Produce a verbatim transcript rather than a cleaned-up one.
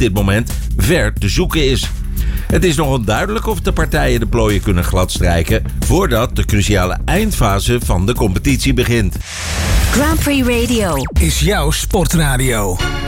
dit moment ver te zoeken is. Het is nog onduidelijk of de partijen de plooien kunnen gladstrijken voordat de cruciale eindfase van de competitie begint. Grand Prix Radio is jouw sportradio.